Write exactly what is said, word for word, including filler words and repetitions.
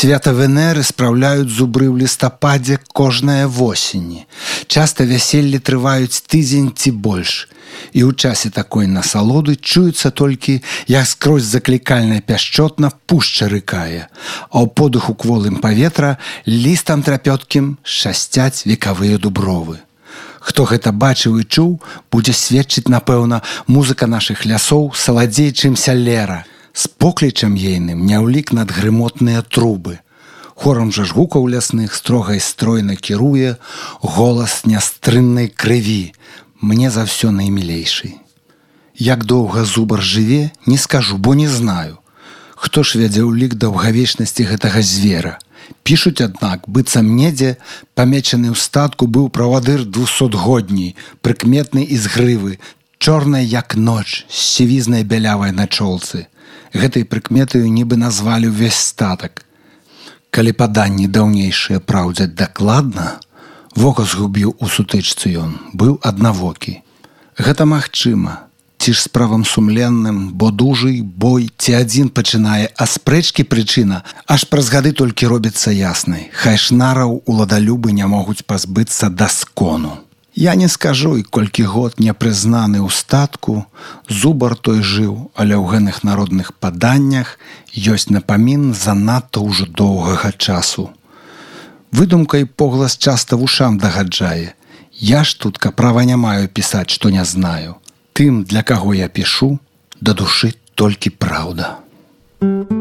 Свята Венеры спраўляюць зубры ў лістападзе кожнае восені. Часта вяселлі трываюць тыдзень ці больш. І ў часе такой насалоды чуецца толькі, як скрозь заклікальна пяшчотна пушча рыкае, а ў подыху кволым паветра лістам трапёткім шасцяць векавыя дубровы. Хто гэта бачыў і чуў, будзе сведчыць, напэўна, музыка нашых лясоў саладзей, чымся лера. З поклічам ейным не ўлік над грымотныя трубы. Хорам жа ж гукаў лясных строга і стройна кіруе голас нястрыннай крыві, мне за ўсё наймілейшый. Як доўга зубар жыве, не скажу, бо не знаю. Хто ж вядзе ўлік даўгавечнасці гэтага звера? Пішуць, аднак, быццам недзе, памечаны ў статку быў правадыр двухсотгодній, прыкметны і з грывы, чорнай, як ноч, з сівізнай бялявай на чолцы. Гэтай прыкметаю нібы назвалі ўвесь статак. Калі паданні даўнейшыя праўдзяць дакладна, вока згубіў у сутычцы ён, быў аднавокі. Гэта магчыма, ці ж справам сумленным, бо дужы бой ці адзін пачынае, а спрэчкі прычына аж праз гады толькі робіцца яснай. Хай шнараў уладалюбы не могуць пазбыцца даскону. Я не скажу, і колькі год непрызнаны ў статку, зубар той жыў, але ў гэных народных паданнях ёсць напамін занадта ўжо доўгага часу. Выдумка і поглас часта вушам дагаджае. Я ж тутка права не маю пісаць, што не знаю. Тым, для каго я пішу, да душы толькі праўда.